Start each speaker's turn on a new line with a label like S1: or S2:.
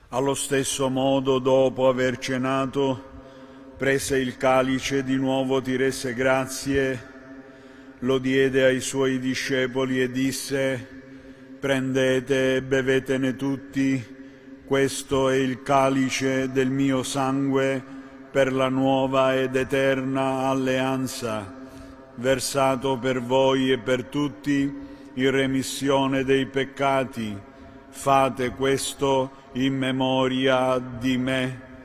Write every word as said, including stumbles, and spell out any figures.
S1: Allo stesso modo, dopo aver cenato, prese il calice, di nuovo ti rese grazie, lo diede ai suoi discepoli e disse: «Prendete e bevetene tutti, questo è il calice del mio sangue per la nuova ed eterna alleanza, versato per voi e per tutti in remissione dei peccati. Fate questo in memoria di me».